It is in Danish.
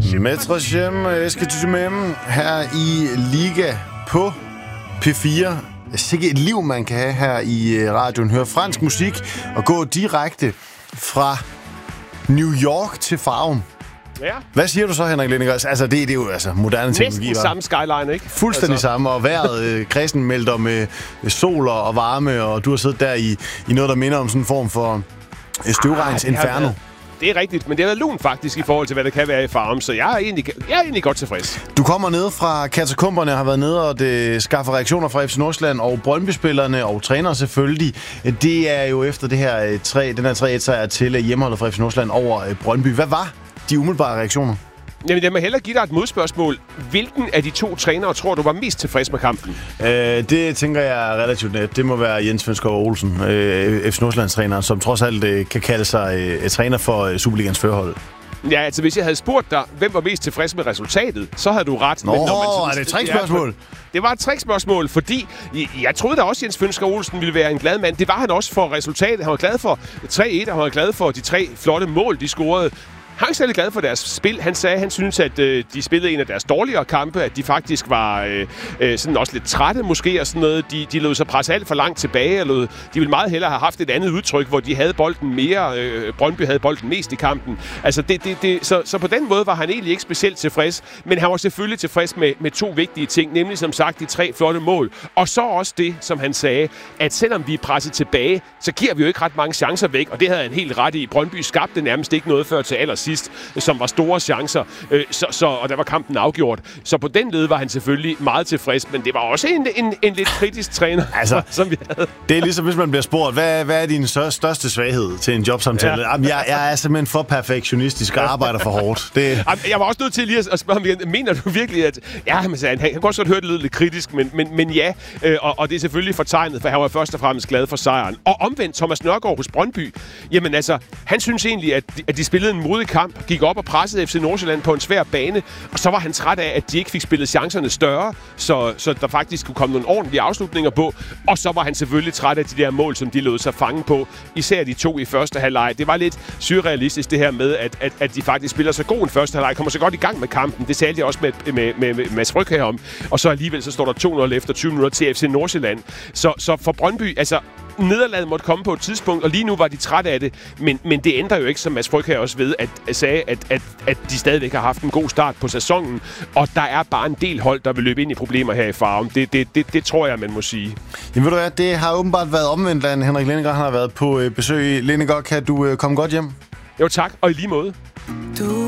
Maître Jim, Eske Tymem her i Liga på P4. Sikke et liv, man kan have her i radioen. Høre fransk musik og gå direkte fra New York til Farum. Ja. Hvad siger du så, Henrik Lindegård? Altså, det er jo moderne teknologi. Næsten samme skyline, ikke? Fuldstændig samme, og vejret kredsen melder med sol og varme, og du har siddet der i noget, der minder om sådan en form for støvregns inferno. Det er rigtigt, men det har været lun faktisk i forhold til, hvad det kan være i Farum, så jeg er egentlig godt tilfreds. Du kommer ned fra katakomberne og har været nede og det skaffer reaktioner fra FC Nordsjælland og Brøndby-spillerne og trænere selvfølgelig. Det er jo efter den her 3-1-sejr til hjemmeholdet fra FC Nordsjælland over Brøndby. Hvad var de umiddelbare reaktioner? Jamen, jeg må hellere give dig et modspørgsmål. Hvilken af de to trænere tror du var mest tilfreds med kampen? Det tænker jeg er relativt net. Det må være Jens Fønskov Olsen, FC Nordsjællands træner, som trods alt kan kalde sig træner for Superligans førerhold. Ja, altså hvis jeg havde spurgt dig, hvem var mest tilfreds med resultatet, så havde du ret. Nå, er det et trickspørgsmål? Det var et trickspørgsmål, fordi jeg troede da også, Jens Fønskov Olsen ville være en glad mand. Det var han også for resultatet. Han var glad for 3-1, og han var glad for de 3 flotte mål, de scorede. Han er særlig glad for deres spil. Han sagde, at han synes, at de spillede en af deres dårligere kampe, at de faktisk var sådan også lidt trætte måske og sådan noget. De lod sig presse alt for langt tilbage. De ville meget hellere have haft et andet udtryk, hvor de havde bolden mere. Brøndby havde bolden mest i kampen. Altså så på den måde var han egentlig ikke specielt tilfreds, men han var selvfølgelig tilfreds med 2 vigtige ting, nemlig som sagt de 3 flotte mål. Og så også det, som han sagde, at selvom vi er presset tilbage, så giver vi jo ikke ret mange chancer væk, og det havde han helt ret i. Brøndby skabte nærmest ikke noget før til allersidst, som var store chancer, og der var kampen afgjort. Så på den led var han selvfølgelig meget tilfreds, men det var også en lidt kritisk træner, som vi havde. Det er ligesom, hvis man bliver spurgt, hvad er din største svaghed til en jobsamtale? Ja. Jamen, jeg er simpelthen for perfektionistisk og arbejder for hårdt. Jeg var også nødt til lige at spørge ham igen. Mener du virkelig, at... Ja, han kunne også godt høre, det lød lidt kritisk, men ja. Og det er selvfølgelig fortegnet, for han var først og fremmest glad for sejren. Og omvendt, Thomas Nørgaard hos Brøndby, jamen altså, han synes egentlig, at de spillede en modig kamp, gik op og pressede FC Nordsjælland på en svær bane, og så var han træt af, at de ikke fik spillet chancerne større, så der faktisk kunne komme nogle ordentlige afslutninger på, og så var han selvfølgelig træt af de der mål, som de lod sig fange på, især de 2 i første halvleg. Det var lidt surrealistisk det her med, at de faktisk spiller så god en første halvleg, kommer så godt i gang med kampen. Det talte jeg også med Mads Fryg her om, og så alligevel så står der 2-0 efter 20 minutter til FC Nordsjælland. Så for Brøndby, altså nederlaget måtte komme på et tidspunkt, og lige nu var de trætte af det, men det ændrer jo ikke, som Mads Fryg her også ved, at de stadigvæk har haft en god start på sæsonen, og der er bare en del hold, der vil løbe ind i problemer her i Farum. Det tror jeg, man må sige. Jamen ved du hvad, det har åbenbart været omvendt, da Henrik Lindegård har været på besøg. Lindegård, kan du komme godt hjem? Jo tak, og i lige måde.